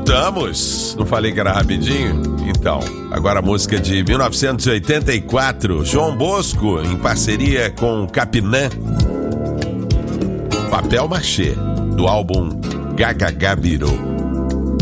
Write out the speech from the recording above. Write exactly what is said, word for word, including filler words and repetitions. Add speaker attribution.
Speaker 1: Voltamos. Não falei que era rapidinho? Então, agora a música de mil novecentos e oitenta e quatro, João Bosco, em parceria com Capinã. Papel Machê, do álbum Gagagá Virou.